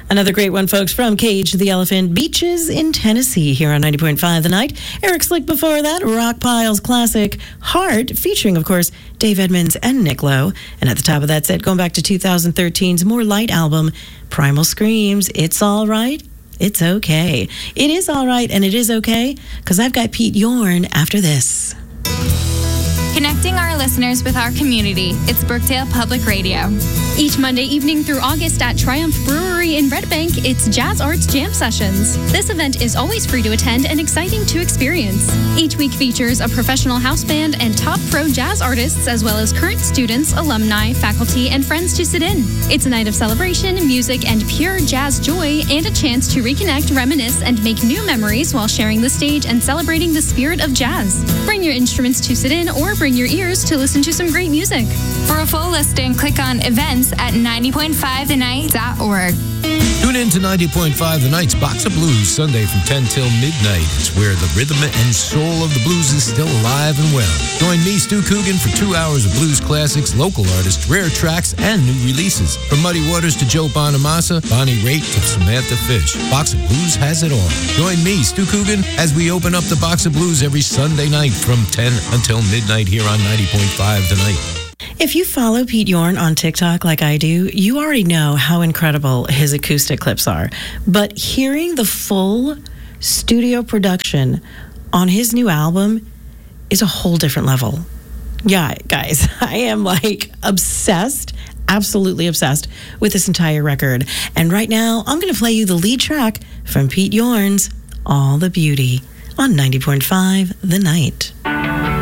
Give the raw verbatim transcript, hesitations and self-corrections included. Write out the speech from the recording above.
Another great one, folks, from Cage the Elephant, Beaches in Tennessee, here on ninety point five The Night. Eric Slick before that, Rockpile's classic Heart, featuring, of course, Dave Edmunds and Nick Lowe. And at the top of that set, going back to two thousand thirteen's More Light album, Primal Screams, It's All Right, It's Okay. It is all right, and it is okay, because I've got Pete Yorn after this. Connecting our listeners with our community, it's Brookdale Public Radio. Each Monday evening through August at Triumph Brewery in Red Bank, it's Jazz Arts Jam Sessions. This event is always free to attend and exciting to experience. Each week features a professional house band and top pro jazz artists, as well as current students, alumni, faculty, and friends to sit in. It's a night of celebration, music, and pure jazz joy, and a chance to reconnect, reminisce, and make new memories while sharing the stage and celebrating the spirit of jazz. Bring your instruments to sit in or bring your ears to listen to some great music. For a full listing, click on events at ninety point five the night dot org. Tune in to ninety point five The Night's Box of Blues, Sunday from ten till midnight. It's where the rhythm and soul of the blues is still alive and well. Join me, Stu Coogan, for two hours of blues classics, local artists, rare tracks, and new releases. From Muddy Waters to Joe Bonamassa, Bonnie Raitt to Samantha Fish, Box of Blues has it all. Join me, Stu Coogan, as we open up the Box of Blues every Sunday night from ten until midnight here on ninety point five The Night. If you follow Pete Yorn on TikTok like I do, you already know how incredible his acoustic clips are. But hearing the full studio production on his new album is a whole different level. Yeah, guys, I am like obsessed, absolutely obsessed with this entire record. And right now, I'm going to play you the lead track from Pete Yorn's All the Beauty on ninety point five The Night.